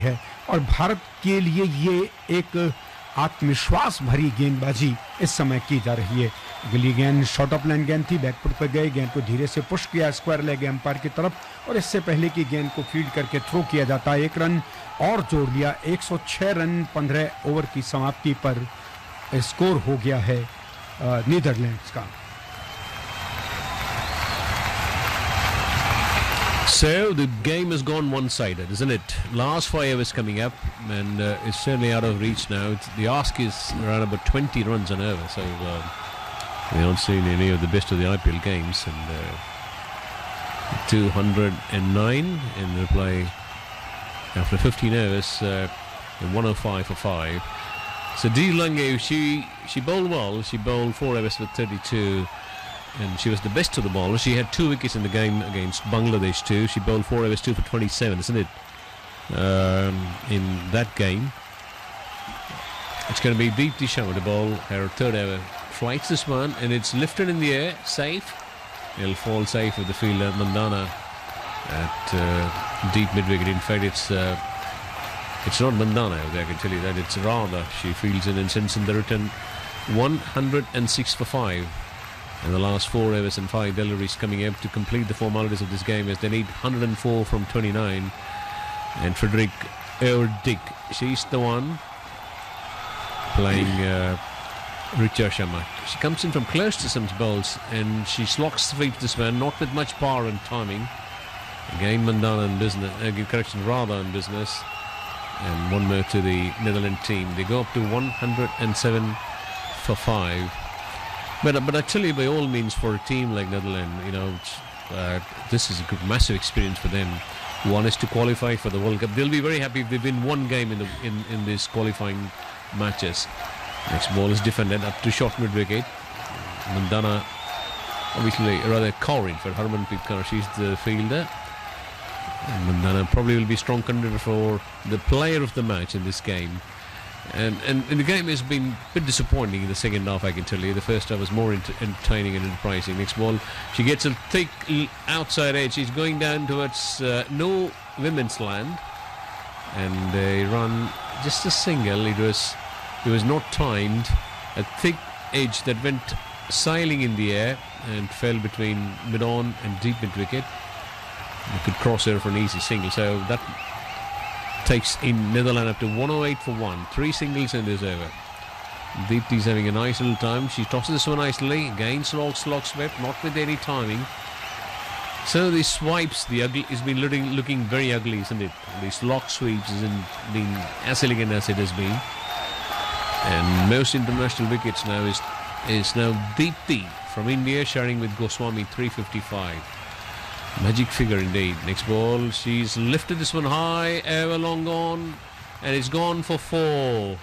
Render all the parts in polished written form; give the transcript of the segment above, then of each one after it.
है और भारत के लिए ये एक आत्मविश्वास भरी गेंदबाजी इस समय की जा रही है। अगली गेंद शॉर्ट ऑफ लाइन गेंद थी, बैकफुट पर गई, गेंद को धीरे से पुश किया स्क्वायर लेग एम्पायर की तरफ और इससे पहले कि गेंद को फील्ड करके थ्रो किया जाता है, एक रन और जोड़ लिया। 106 रन 15 ओवर की समाप्ति पर स्कोर हो गया है नीदरलैंड्स का। So the game has gone one-sided, isn't it? Last 5 overs coming up, and it's certainly out of reach now. The ask is around about 20 runs an over, so we haven't seen any of the best of the IPL games. And 209 in reply after 15 overs, 105 for 5. So Dee Lange, she bowled well. She bowled 4 overs for 32. And she was the best of the bowlers. She had 2 wickets in the game against Bangladesh too. She bowled 4 overs 2 for 27, isn't it? In that game. It's going to be Deepti Sharma to bowl her 3rd ever. Flights this one and it's lifted in the air, safe. It'll fall safe with the fielder Mandana at deep mid-wicket. In fact, it's not Mandana, I can tell you that. It's Radha. She fields in and sends in the return 106 for 5. And the last 4 overs and 5 deliveries coming up to complete the formalities of this game as they need 104 from 29. And Frederick Erdick, she's the one playing Richa Sharma. She comes in from close to some bowls and she slocks sweeps this man, not with much power and timing. Again Mandana in business, Radha in business. And one more to the Netherlands team. They go up to 107 for 5. But I tell you, by all means, for a team like Netherlands, this is a good, massive experience for them. One is to qualify for the World Cup. They'll be very happy if they win one game in these qualifying matches. Next ball is defended up to short mid wicket. Mandana, obviously rather cowering for Harmanpreet Kaur. She's the fielder. And Mandana probably will be strong contender for the player of the match in this game. And the game has been a bit disappointing in the second half, I can tell you. The first half was more entertaining and enterprising. Next ball, she gets a thick outside edge. She's going down towards no women's land. And they run just a single. It was not timed. A thick edge that went sailing in the air and fell between mid-on and deep mid-wicket. You could cross her for an easy single. So that takes in Netherlands up to 108 for 1. 3 singles in this over. Deepti's having a nice little time. She tosses this one nicely. Again slog swept, not with any timing. So these swipes, the ugly, it's been looking very ugly, isn't it? These slog sweeps hasn't been as elegant as it has been. And most international wickets now is now Deepti from India sharing with Goswami 355. Magic figure indeed. Next ball, she's lifted this one high, ever long gone, and it's gone for 4.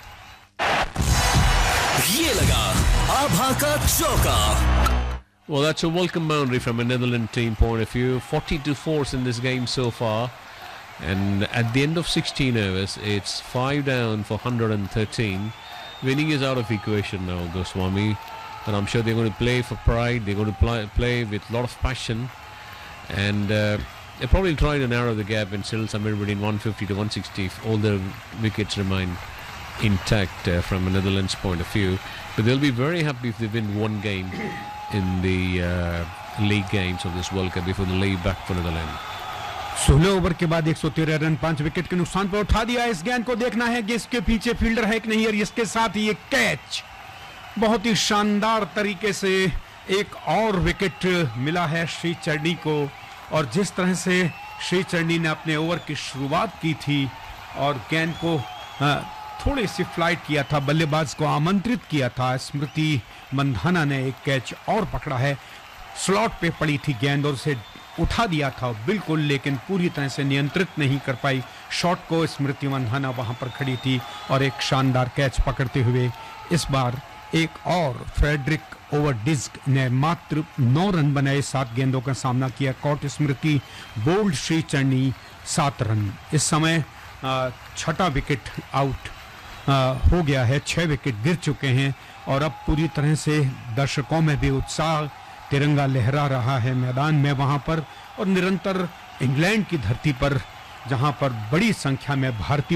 ये लगा आभा का चौका. Well, that's a welcome boundary from a Netherlands team point of view. 42 fours in this game so far, and at the end of 16 overs, it's 5 down for 113. Winning is out of equation now, Goswami, and I'm sure they're going to play for pride. They're going to play with a lot of passion. And they probably try to narrow the gap and settle somewhere between 150 to 160 if all the wickets remain intact from a Netherlands point of view. But they'll be very happy if they win one game in the league games of this World Cup before they leave back for Netherlands. 16 over के बाद 113 run 5 wicket के नुकसान पर उठा दिया। इस गेंद को देखना है कि इसके पीछे फील्डर है कि नहीं और इसके साथ ही ये कैच। बहुत ही शानदार तरीके से एक और विकेट मिला है श्री चरनी को और जिस तरह से श्री चरनी ने अपने ओवर की शुरुआत की थी और गेंद को थोड़ी सी फ्लाइट किया था, बल्लेबाज को आमंत्रित किया था, स्मृति मंधाना ने एक कैच और पकड़ा है। स्लॉट पे पड़ी थी गेंद और उसे उठा दिया था बिल्कुल, लेकिन पूरी तरह से नियंत्रित नहीं कर पाई शॉट को। स्मृति मंधाना वहां पर खड़ी थी और एक शानदार कैच पकड़ते हुए इस बार एक और फ्रेडरिक ओवरडिस्क ने मात्र 9 रन बनाए, 7 गेंदों का सामना किया। कॉट स्मृति, बोल्ड श्री चरनी 7 रन। इस समय 6ठा विकेट आउट हो गया है, 6 विकेट गिर चुके हैं और अब पूरी तरह से दर्शकों में भी उत्साह, तिरंगा लहरा रहा है मैदान में वहां पर और निरंतर इंग्लैंड की धरती पर जहां पर बड़ी संख्या में भारतीय